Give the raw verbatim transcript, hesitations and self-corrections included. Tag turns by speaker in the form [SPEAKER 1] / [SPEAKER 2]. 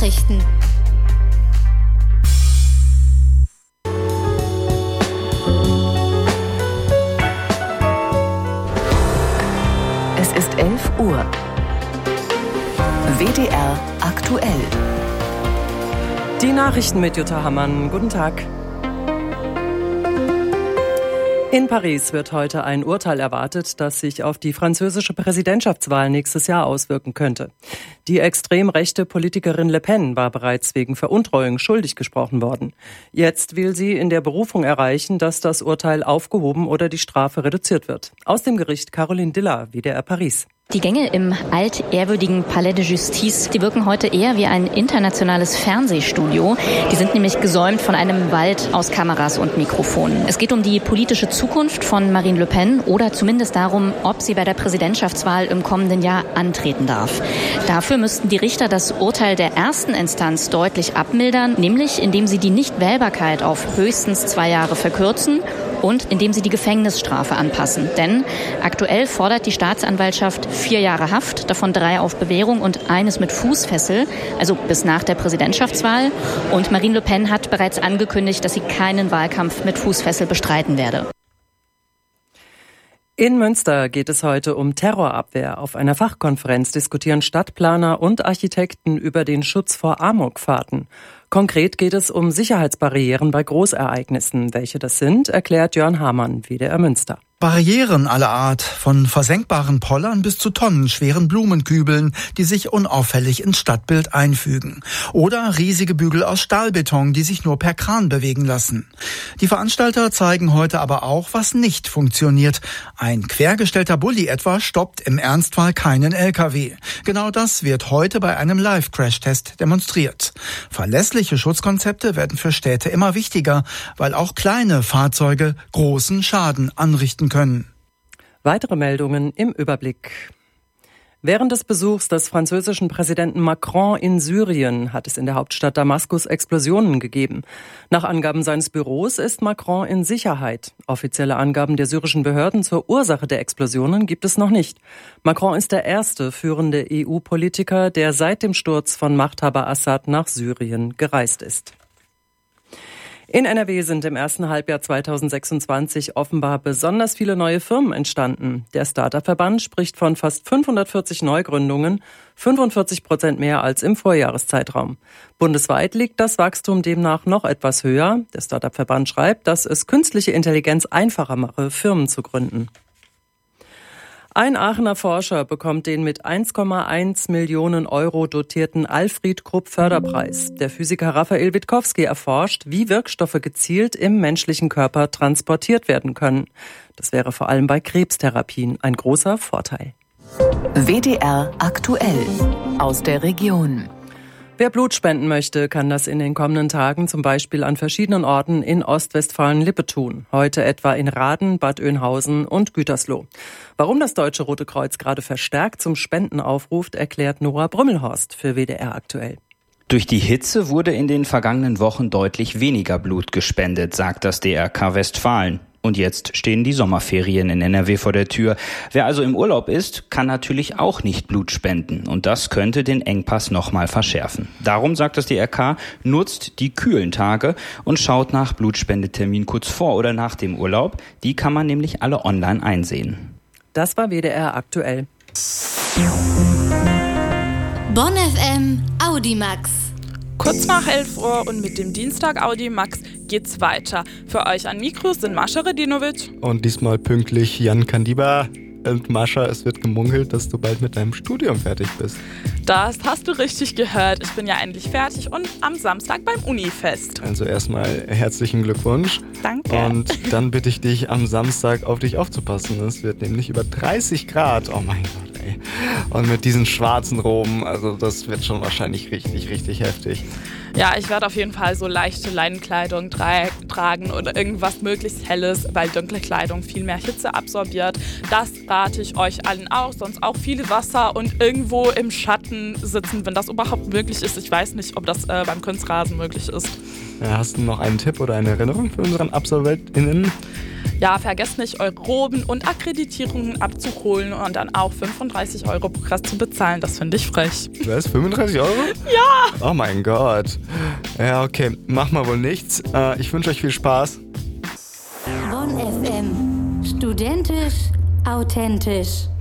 [SPEAKER 1] Nachrichten.
[SPEAKER 2] Es ist elf Uhr. W D R aktuell.
[SPEAKER 3] Die Nachrichten mit Jutta Hammann. Guten Tag. In Paris wird heute ein Urteil erwartet, das sich auf die französische Präsidentschaftswahl nächstes Jahr auswirken könnte. Die extrem rechte Politikerin Le Pen war bereits wegen Veruntreuung schuldig gesprochen worden. Jetzt will sie in der Berufung erreichen, dass das Urteil aufgehoben oder die Strafe reduziert wird. Aus dem Gericht Caroline Diller, W D R Paris.
[SPEAKER 4] Die Gänge im altehrwürdigen Palais de Justice, die wirken heute eher wie ein internationales Fernsehstudio. Die sind nämlich gesäumt von einem Wald aus Kameras und Mikrofonen. Es geht um die politische Zukunft von Marine Le Pen oder zumindest darum, ob sie bei der Präsidentschaftswahl im kommenden Jahr antreten darf. Dafür müssten die Richter das Urteil der ersten Instanz deutlich abmildern, nämlich indem sie die Nichtwählbarkeit auf höchstens zwei Jahre verkürzen und indem sie die Gefängnisstrafe anpassen. Denn aktuell fordert die Staatsanwaltschaft vier Jahre Haft, davon drei auf Bewährung und eines mit Fußfessel, also bis nach der Präsidentschaftswahl. Und Marine Le Pen hat bereits angekündigt, dass sie keinen Wahlkampf mit Fußfessel bestreiten werde.
[SPEAKER 3] In Münster geht es heute um Terrorabwehr. Auf einer Fachkonferenz diskutieren Stadtplaner und Architekten über den Schutz vor Amokfahrten. Konkret geht es um Sicherheitsbarrieren bei Großereignissen. Welche das sind, erklärt Jörn Hamann, W D R Münster.
[SPEAKER 5] Barrieren aller Art, von versenkbaren Pollern bis zu tonnenschweren Blumenkübeln, die sich unauffällig ins Stadtbild einfügen. Oder riesige Bügel aus Stahlbeton, die sich nur per Kran bewegen lassen. Die Veranstalter zeigen heute aber auch, was nicht funktioniert. Ein quergestellter Bulli etwa stoppt im Ernstfall keinen L K W. Genau das wird heute bei einem Live-Crash-Test demonstriert. Verlässliche Schutzkonzepte werden für Städte immer wichtiger, weil auch kleine Fahrzeuge großen Schaden anrichten können.
[SPEAKER 3] Weitere Meldungen im Überblick. Während des Besuchs des französischen Präsidenten Macron in Syrien hat es in der Hauptstadt Damaskus Explosionen gegeben. Nach Angaben seines Büros ist Macron in Sicherheit. Offizielle Angaben der syrischen Behörden zur Ursache der Explosionen gibt es noch nicht. Macron ist der erste führende E U-Politiker, der seit dem Sturz von Machthaber Assad nach Syrien gereist ist. In N R W sind im ersten Halbjahr zweitausendsechsundzwanzig offenbar besonders viele neue Firmen entstanden. Der Start-up-Verband spricht von fast fünfhundertvierzig Neugründungen, fünfundvierzig Prozent mehr als im Vorjahreszeitraum. Bundesweit liegt das Wachstum demnach noch etwas höher. Der Start-up-Verband schreibt, dass es künstliche Intelligenz einfacher mache, Firmen zu gründen. Ein Aachener Forscher bekommt den mit eins Komma eins Millionen Euro dotierten Alfred Krupp Förderpreis. Der Physiker Raphael Witkowski erforscht, wie Wirkstoffe gezielt im menschlichen Körper transportiert werden können. Das wäre vor allem bei Krebstherapien ein großer Vorteil.
[SPEAKER 2] W D R aktuell aus der Region.
[SPEAKER 3] Wer Blut spenden möchte, kann das in den kommenden Tagen zum Beispiel an verschiedenen Orten in Ostwestfalen-Lippe tun. Heute etwa in Rahden, Bad Oeynhausen und Gütersloh. Warum das Deutsche Rote Kreuz gerade verstärkt zum Spenden aufruft, erklärt Nora Brümmelhorst für W D R aktuell.
[SPEAKER 6] Durch die Hitze wurde in den vergangenen Wochen deutlich weniger Blut gespendet, sagt das D R K Westfalen. Und jetzt stehen die Sommerferien in N R W vor der Tür. Wer also im Urlaub ist, kann natürlich auch nicht Blut spenden. Und das könnte den Engpass nochmal verschärfen. Darum, sagt das D R K, nutzt die kühlen Tage und schaut nach Blutspendetermin kurz vor oder nach dem Urlaub. Die kann man nämlich alle online einsehen.
[SPEAKER 3] Das war W D R aktuell.
[SPEAKER 1] Bonn F M Audimax.
[SPEAKER 7] Kurz nach elf Uhr und mit dem Dienstag Audimax geht's weiter. Für euch an Mikros sind Mascha Redinovic
[SPEAKER 8] und diesmal pünktlich Jan Kandiba. Und Mascha, es wird gemunkelt, dass du bald mit deinem Studium fertig bist.
[SPEAKER 7] Das hast du richtig gehört. Ich bin ja endlich fertig und am Samstag beim Unifest.
[SPEAKER 8] Also erstmal herzlichen Glückwunsch.
[SPEAKER 7] Danke.
[SPEAKER 8] Und dann bitte ich dich, am Samstag auf dich aufzupassen. Es wird nämlich über dreißig Grad. Oh mein Gott, ey. Und mit diesen schwarzen Roben, also das wird schon wahrscheinlich richtig, richtig heftig.
[SPEAKER 7] Ja, ich werde auf jeden Fall so leichte Leinenkleidung tra- tragen oder irgendwas möglichst Helles, weil dunkle Kleidung viel mehr Hitze absorbiert. Das rate ich euch allen auch. Sonst auch viel Wasser und irgendwo im Schatten sitzen, wenn das überhaupt möglich ist. Ich weiß nicht, ob das äh, beim Kunstrasen möglich ist.
[SPEAKER 8] Ja, hast du noch einen Tipp oder eine Erinnerung für unseren AbsolventInnen?
[SPEAKER 7] Ja, vergesst nicht, eure Proben und Akkreditierungen abzuholen und dann auch fünfunddreißig Euro pro Krass zu bezahlen. Das finde ich frech.
[SPEAKER 8] Was? fünfunddreißig Euro?
[SPEAKER 7] Ja!
[SPEAKER 8] Oh mein Gott. Ja, okay. Mach mal wohl nichts. Äh, ich wünsche euch viel Spaß.
[SPEAKER 1] Bonn F M. Studentisch, authentisch.